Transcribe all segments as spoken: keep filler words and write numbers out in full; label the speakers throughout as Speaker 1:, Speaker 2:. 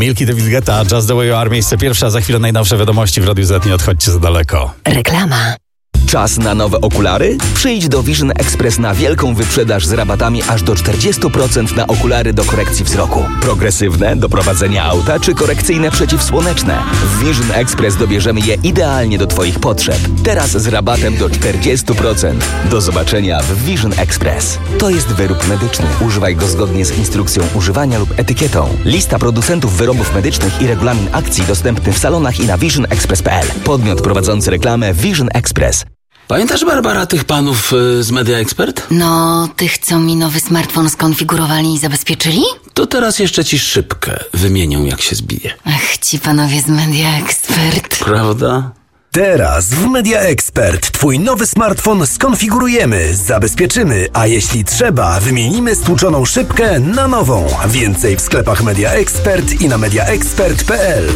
Speaker 1: Milky David Guetta, Just the Way You Are, miejsce pierwsze, a za chwilę najnowsze wiadomości w Radiu Z. Nie odchodźcie za daleko.
Speaker 2: Reklama.
Speaker 3: Czas na nowe okulary? Przyjdź do Vision Express na wielką wyprzedaż z rabatami aż do czterdzieści procent na okulary do korekcji wzroku. Progresywne, do prowadzenia auta czy korekcyjne przeciwsłoneczne. W Vision Express dobierzemy je idealnie do Twoich potrzeb. Teraz z rabatem do czterdzieści procent. Do zobaczenia w Vision Express. To jest wyrób medyczny. Używaj go zgodnie z instrukcją używania lub etykietą. Lista producentów wyrobów medycznych i regulamin akcji dostępny w salonach i na vision express kropka p l. Podmiot prowadzący reklamę Vision Express.
Speaker 4: Pamiętasz, Barbara, tych panów y, z Media Expert?
Speaker 2: No, tych, co mi nowy smartfon skonfigurowali i zabezpieczyli?
Speaker 4: To teraz jeszcze ci szybkę wymienią, jak się zbije.
Speaker 2: Ach, ci panowie z Media Expert.
Speaker 4: Prawda?
Speaker 5: Teraz w Media Expert Twój nowy smartfon skonfigurujemy, zabezpieczymy, a jeśli trzeba, wymienimy stłuczoną szybkę na nową. Więcej w sklepach Media Expert i na media expert kropka p l.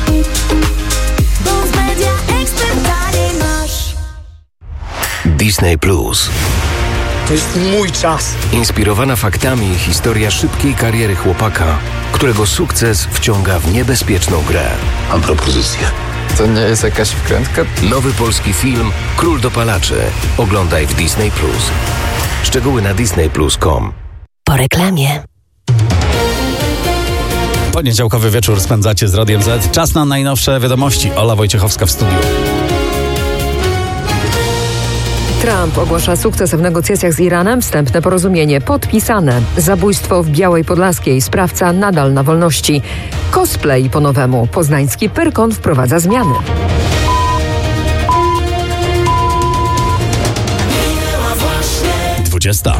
Speaker 6: Disney Plus.
Speaker 7: To jest mój czas.
Speaker 6: Inspirowana faktami historia szybkiej kariery chłopaka, którego sukces wciąga w niebezpieczną grę.
Speaker 7: Mam propozycję.
Speaker 8: To nie jest jakaś wkrętka?
Speaker 6: Nowy polski film Król dopalaczy. Oglądaj w Disney Plus. Szczegóły na disney plus kropka com.
Speaker 2: Po reklamie.
Speaker 1: Poniedziałkowy wieczór spędzacie z Radiem Z. Czas na najnowsze wiadomości. Ola Wojciechowska w studiu.
Speaker 9: Trump ogłasza sukces w negocjacjach z Iranem. Wstępne porozumienie podpisane. Zabójstwo w Białej Podlaskiej. Sprawca nadal na wolności. Cosplay po nowemu. Poznański Pyrkon wprowadza zmiany.
Speaker 1: dwudziesta.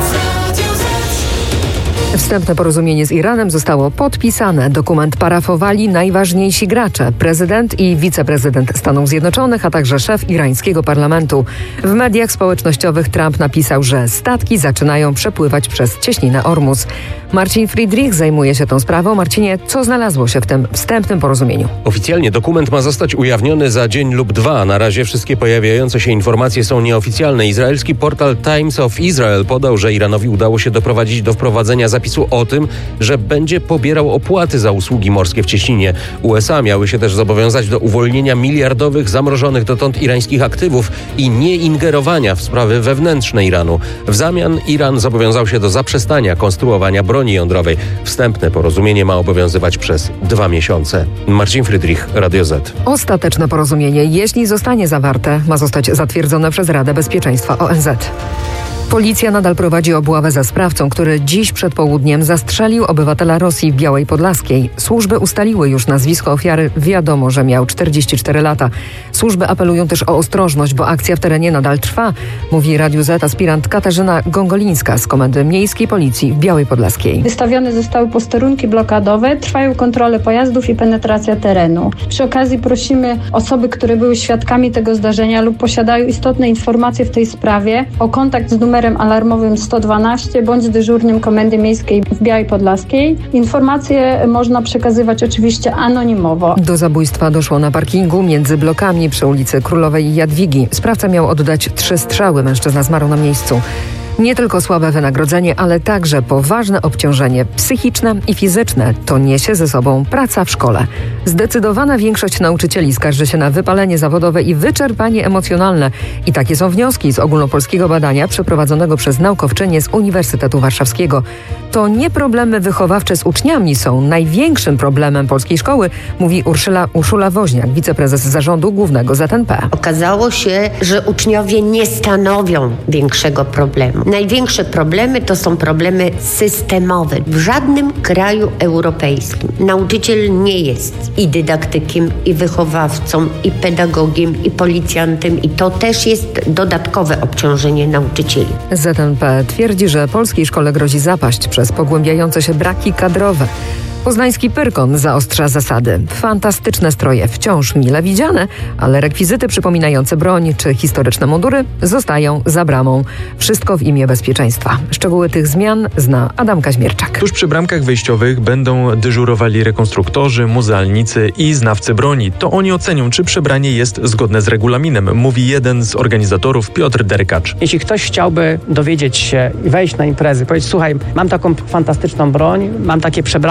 Speaker 9: Wstępne porozumienie z Iranem zostało podpisane. Dokument parafowali najważniejsi gracze. Prezydent i wiceprezydent Stanów Zjednoczonych, a także szef irańskiego parlamentu. W mediach społecznościowych Trump napisał, że statki zaczynają przepływać przez cieśninę Ormus. Marcin Friedrich zajmuje się tą sprawą. Marcinie, co znalazło się w tym wstępnym porozumieniu?
Speaker 10: Oficjalnie dokument ma zostać ujawniony za dzień lub dwa. Na razie wszystkie pojawiające się informacje są nieoficjalne. Izraelski portal Times of Israel podał, że Iranowi udało się doprowadzić do wprowadzenia zapisu o tym, że będzie pobierał opłaty za usługi morskie w cieśninie. U S A miały się też zobowiązać do uwolnienia miliardowych zamrożonych dotąd irańskich aktywów i nieingerowania w sprawy wewnętrzne Iranu. W zamian Iran zobowiązał się do zaprzestania konstruowania broni jądrowej. Wstępne porozumienie ma obowiązywać przez dwa miesiące. Marcin Friedrich, Radio Z.
Speaker 9: Ostateczne porozumienie, jeśli zostanie zawarte, ma zostać zatwierdzone przez Radę Bezpieczeństwa O N Z. Policja nadal prowadzi obławę za sprawcą, który dziś przed południem zastrzelił obywatela Rosji w Białej Podlaskiej. Służby ustaliły już nazwisko ofiary. Wiadomo, że miał czterdzieści cztery lata. Służby apelują też o ostrożność, bo akcja w terenie nadal trwa, mówi Radiu Z aspirant Katarzyna Gongolińska z Komendy Miejskiej Policji w Białej Podlaskiej.
Speaker 11: Wystawione zostały posterunki blokadowe, trwają kontrole pojazdów i penetracja terenu. Przy okazji prosimy osoby, które były świadkami tego zdarzenia lub posiadają istotne informacje w tej sprawie, o kontakt z numerem alarmowym sto dwanaście bądź dyżurnym Komendy Miejskiej w Białej Podlaskiej. Informacje można przekazywać oczywiście anonimowo.
Speaker 9: Do zabójstwa doszło na parkingu między blokami przy ulicy Królowej Jadwigi. Sprawca miał oddać trzy strzały. Mężczyzna zmarł na miejscu. Nie tylko słabe wynagrodzenie, ale także poważne obciążenie psychiczne i fizyczne. To niesie ze sobą praca w szkole. Zdecydowana większość nauczycieli skarży się na wypalenie zawodowe i wyczerpanie emocjonalne. I takie są wnioski z ogólnopolskiego badania przeprowadzonego przez naukowczynię z Uniwersytetu Warszawskiego. To nie problemy wychowawcze z uczniami są największym problemem polskiej szkoły, mówi Urszula, Urszula Woźniak, wiceprezes zarządu głównego Z N P.
Speaker 12: Okazało się, że uczniowie nie stanowią większego problemu. Największe problemy to są problemy systemowe. W żadnym kraju europejskim nauczyciel nie jest i dydaktykiem, i wychowawcą, i pedagogiem, i policjantem, i to też jest dodatkowe obciążenie nauczycieli.
Speaker 9: Z N P twierdzi, że polskiej szkole grozi zapaść przez pogłębiające się braki kadrowe. Poznański Pyrkon zaostrza zasady. Fantastyczne stroje, wciąż mile widziane, ale rekwizyty przypominające broń czy historyczne mundury zostają za bramą. Wszystko w imię bezpieczeństwa. Szczegóły tych zmian zna Adam Kaźmierczak.
Speaker 13: Tuż przy bramkach wejściowych będą dyżurowali rekonstruktorzy, muzealnicy i znawcy broni. To oni ocenią, czy przebranie jest zgodne z regulaminem, mówi jeden z organizatorów, Piotr Derkacz.
Speaker 14: Jeśli ktoś chciałby dowiedzieć się i wejść na imprezy, powiedzieć: słuchaj, mam taką fantastyczną broń, mam takie przebranie z tego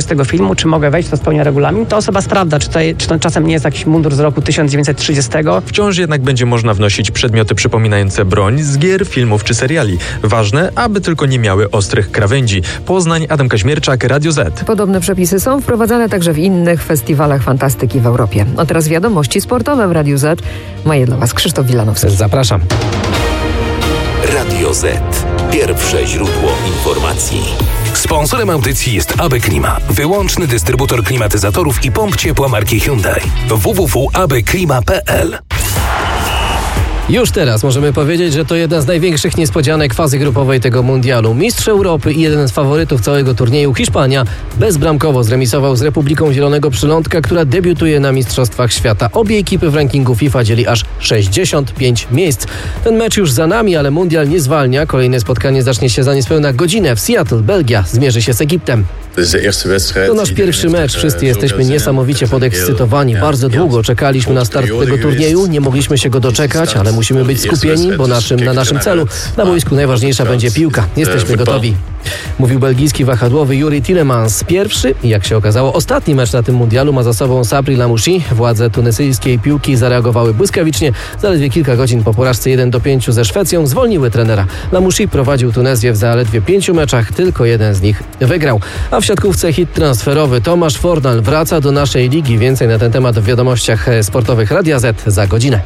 Speaker 14: z tego filmu, czy mogę wejść, to spełnia regulamin, to osoba sprawdza, czy to, czy to czasem nie jest jakiś mundur z roku tysiąc dziewięćset trzydziestego.
Speaker 13: Wciąż jednak będzie można wnosić przedmioty przypominające broń z gier, filmów czy seriali. Ważne, aby tylko nie miały ostrych krawędzi. Poznań, Adam Kaźmierczak, Radio Z.
Speaker 9: Podobne przepisy są wprowadzane także w innych festiwalach fantastyki w Europie. A teraz wiadomości sportowe w Radiu Z. Ma je dla Was Krzysztof Wilanowski.
Speaker 1: Zapraszam.
Speaker 6: Radio Z. Pierwsze źródło informacji. Sponsorem audycji jest A B Klima, wyłączny dystrybutor klimatyzatorów i pomp ciepła marki Hyundai. w w w kropka a b klima kropka p l.
Speaker 15: Już teraz możemy powiedzieć, że to jedna z największych niespodzianek fazy grupowej tego mundialu. Mistrz Europy i jeden z faworytów całego turnieju, Hiszpania, bezbramkowo zremisował z Republiką Zielonego Przylądka, która debiutuje na Mistrzostwach Świata. Obie ekipy w rankingu FIFA dzieli aż sześćdziesiąt pięć miejsc. Ten mecz już za nami, ale mundial nie zwalnia. Kolejne spotkanie zacznie się za niespełna godzinę. W Seattle, Belgia zmierzy się z Egiptem. To nasz pierwszy mecz. Wszyscy jesteśmy niesamowicie podekscytowani. Bardzo długo czekaliśmy na start tego turnieju. Nie mogliśmy się go doczekać, ale musimy być skupieni, bo naszym, na naszym celu na boisku najważniejsza będzie piłka. Jesteśmy gotowi. Mówił belgijski wahadłowy Yuri Tillemans. Pierwszy i jak się okazało ostatni mecz na tym mundialu ma za sobą Sabri Lamouchi. Władze tunezyjskiej piłki zareagowały błyskawicznie. Zaledwie kilka godzin po porażce jeden do pięciu ze Szwecją zwolniły trenera. Lamouchi prowadził Tunezję w zaledwie pięciu meczach, tylko jeden z nich wygrał. A w siatkówce hit transferowy. Tomasz Fornal wraca do naszej ligi. Więcej na ten temat w wiadomościach sportowych Radia Z za godzinę.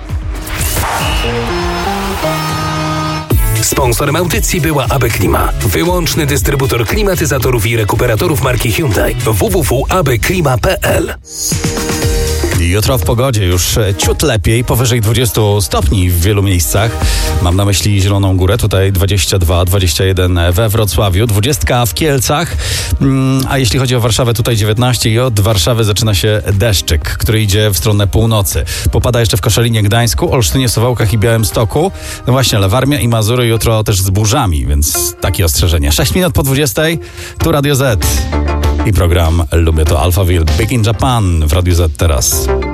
Speaker 6: Sponsorem audycji była A B Klima, wyłączny dystrybutor klimatyzatorów i rekuperatorów marki Hyundai. w w w kropka a b klima kropka p l.
Speaker 1: Jutro w pogodzie już ciut lepiej, powyżej dwudziestu stopni w wielu miejscach. Mam na myśli Zieloną Górę, tutaj dwadzieścia dwa, dwadzieścia jeden we Wrocławiu, dwadzieścia w Kielcach, a jeśli chodzi o Warszawę, tutaj dziewiętnaście i od Warszawy zaczyna się deszczyk, który idzie w stronę północy. Popada jeszcze w Koszalinie, Gdańsku, Olsztynie, Suwałkach i Białymstoku. No właśnie, ale Warmia i Mazury jutro też z burzami, więc takie ostrzeżenie. sześć minut po dwudziestej, tu Radio Z i program Lubię to Alphaville Big in Japan w Radio Z teraz.